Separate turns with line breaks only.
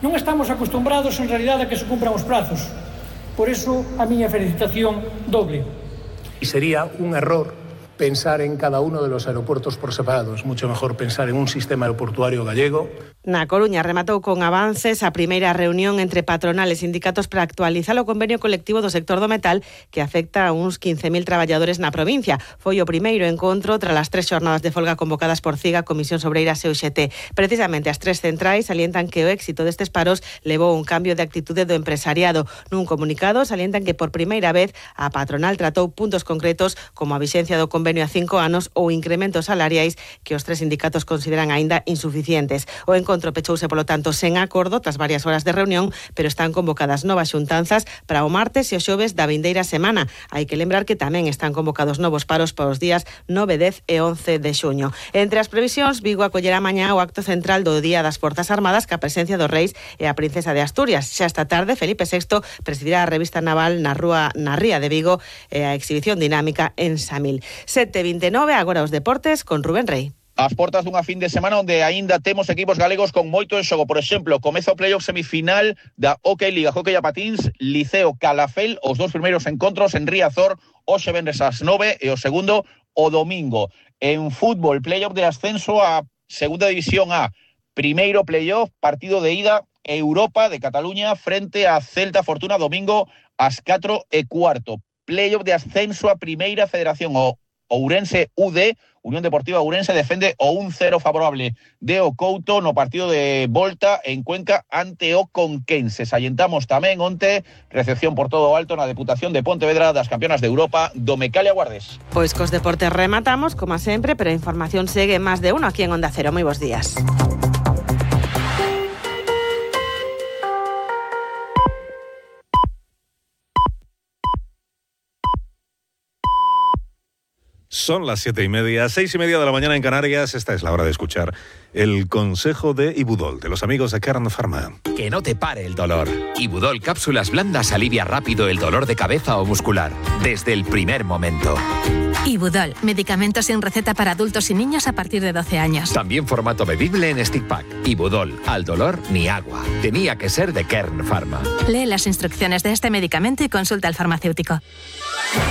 Non estamos acostumbrados, en realidade, a que se cumpran os prazos. Por iso, a miña felicitación doble.
Y sería un error pensar en cada uno de los aeropuertos por separado. Es mucho mejor pensar en un sistema aeroportuario gallego.
Na Coruña rematou con avances a primeira reunión entre patronal e sindicatos para actualizar o convenio colectivo do sector do metal que afecta a uns 15.000 traballadores na provincia. Foi o primeiro encontro tras as 3 xornadas de folga convocadas por CIGA, Comisión Obreiras e UGT. Precisamente as 3 centrais salientan que o éxito destes paros levou un cambio de actitude do empresariado. Nun comunicado salientan que por primeira vez a patronal tratou puntos concretos como a vixencia do convenio a 5 anos ou incrementos salariais que os 3 sindicatos consideran aínda insuficientes. O encontro pechouse, polo tanto, sen acordo tras varias horas de reunión, pero están convocadas novas xuntanzas para o martes e o xoves da vindeira semana. Hai que lembrar que tamén están convocados novos paros para os días 9, 10 e 11 de xuño. Entre as previsións, Vigo acollerá mañá o acto central do Día das Forzas Armadas ca presencia dos reis e a princesa de Asturias. Xa esta tarde, Felipe VI presidirá a revista naval na Ría de Vigo e a exhibición dinámica en Samil. 7:29, agora os deportes con Rubén Rey.
As portas dunha fin de semana onde aínda temos equipos galegos con moito en xogo. Por exemplo, comeza o playoff semifinal da OK Liga Hockey a Patins, Liceo Calafel, os 2 primeiros encontros en Riazor, hoxe venres ás 9 e o segundo o domingo. En fútbol, playoff de ascenso a Segunda División A. Primeiro playoff, partido de ida, Europa de Cataluña frente a Celta Fortuna, domingo ás 4:15. Playoff de ascenso a Primeira Federación, o Ourense UD, Unión Deportiva Ourense, defende o 1-0 favorable de o Couto no partido de volta en Cuenca ante o Conquense. Salientamos tamén onte recepción por todo o alto na Deputación de Pontevedra das campeonas de Europa do Mecalia Guardés.
Pois cos deportes rematamos, como sempre, pero a información segue máis de uno aquí en Onda Cero. Moi bons días.
Son las 7:30, 6:30 de la mañana en Canarias. Esta es la hora de escuchar el consejo de Ibudol, de los amigos de Kern Pharma.
Que no te pare el dolor. Ibudol Cápsulas Blandas alivia rápido el dolor de cabeza o muscular, desde el primer momento.
Ibudol, medicamento sin receta para adultos y niños a partir de 12 años.
También formato bebible en stick pack. Ibudol, al dolor ni agua. Tenía que ser de Kern Pharma.
Lee las instrucciones de este medicamento y consulta al farmacéutico.